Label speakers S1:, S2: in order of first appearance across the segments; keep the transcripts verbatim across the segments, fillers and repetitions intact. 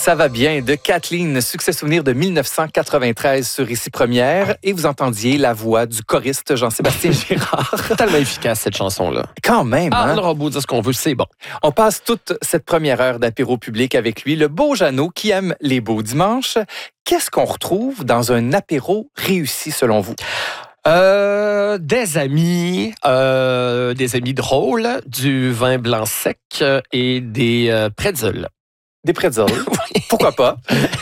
S1: Ça va bien de Kathleen, succès souvenir de dix-neuf cent quatre-vingt-treize sur Ici Première. Et vous entendiez la voix du choriste Jean-Sébastien Girard.
S2: Tellement efficace, cette chanson-là.
S1: Quand même,
S2: Ah,
S1: hein?
S2: on aura beau dire ce qu'on veut, c'est bon.
S1: On passe toute cette première heure d'apéro public avec lui, le beau Jeannot qui aime les beaux dimanches. Qu'est-ce qu'on retrouve dans un apéro réussi, selon vous?
S2: Euh, des amis, euh, des amis drôles, du vin blanc sec et des euh, pretzels.
S1: Des pretzels. Pourquoi pas?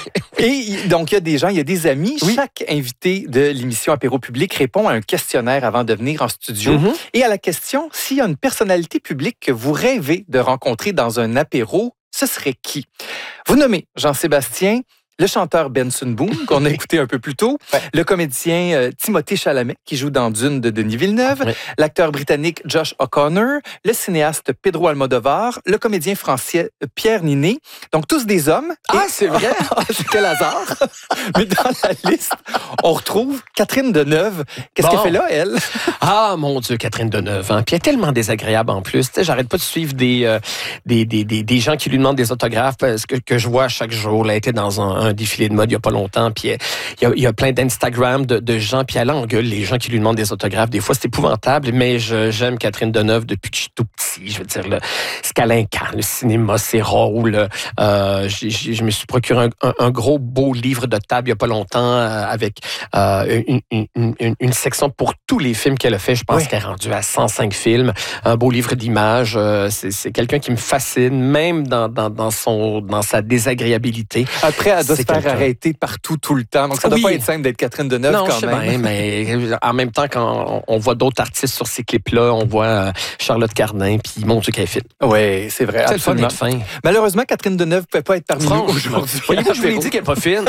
S1: Et donc, il y a des gens, il y a des amis.
S2: Oui.
S1: Chaque invité de l'émission Apéro Public répond à un questionnaire avant de venir en studio.
S2: Mm-hmm.
S1: Et à la question, s'il y a une personnalité publique que vous rêvez de rencontrer dans un apéro, ce serait qui? Vous nommez Jean-Sébastien, le chanteur Benson Boone, qu'on a écouté un peu plus tôt,
S2: ouais.
S1: le comédien euh, Timothée Chalamet, qui joue dans Dune de Denis Villeneuve,
S2: ouais.
S1: l'acteur britannique Josh O'Connor, le cinéaste Pedro Almodovar, le comédien français Pierre Ninet. Donc, tous des hommes.
S2: Ah,
S1: Et...
S2: c'est vrai?
S1: Quel hasard! Mais dans la liste, on retrouve Catherine Deneuve. Qu'est-ce
S2: Bon.
S1: qu'elle fait là, elle?
S2: Ah, mon Dieu, Catherine Deneuve. Hein? Puis elle est tellement désagréable en plus. Tu sais, j'arrête pas de suivre des, euh, des, des, des, des gens qui lui demandent des autographes parce que, que je vois chaque jour. Elle a été dans un, un défilé de mode il y a pas longtemps. Puis il y a, il y a plein d'Instagram de, de gens. Puis elle engueule les gens qui lui demandent des autographes. Des fois, c'est épouvantable, mais je, j'aime Catherine Deneuve depuis que je suis tout petit. Je veux dire, le, ce qu'elle incarne, le cinéma, c'est rôle. Euh, j'ai, j'ai, je me suis procuré un, un, un gros beau livre de table il y a pas longtemps euh, avec euh, une, une, une, une section pour tous les films qu'elle a fait. Je pense
S1: Oui.
S2: qu'elle est rendue à cent cinq films. Un beau livre d'images. Euh, c'est, c'est quelqu'un qui me fascine, même dans, dans, dans, son, dans sa désagréabilité.
S1: Après, elle doit
S2: C'est
S1: se faire
S2: quelqu'un.
S1: arrêter partout, tout le temps. Donc, ça doit
S2: Oui.
S1: pas être simple d'être Catherine Deneuve
S2: Non,
S1: quand
S2: je sais
S1: même.
S2: bien, mais en même temps, quand on voit d'autres artistes sur ces clips-là, on voit euh, Charlotte Cardin, puis mon Dieu, qu'elle est fine.
S1: Oui, c'est vrai.
S2: C'est le fun
S1: absolument.
S2: d'être fin.
S1: Malheureusement, Catherine Deneuve ne pouvait pas être parmi nous
S2: Franchement,
S1: aujourd'hui.
S2: voyez-vous, je vous l'ai dit qu'elle n'est pas fine.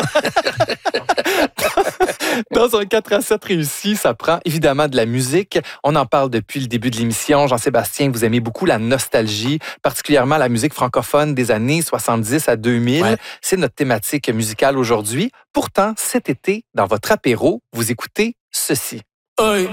S1: Dans un quatre à sept réussi, ça prend évidemment de la musique. On en parle depuis le début de l'émission. Jean-Sébastien, vous aimez beaucoup la nostalgie, particulièrement la musique francophone des années soixante-dix à deux mille.
S2: Ouais.
S1: C'est notre thématique musicale aujourd'hui. Pourtant, cet été, dans votre apéro, vous écoutez ceci.
S3: Hey,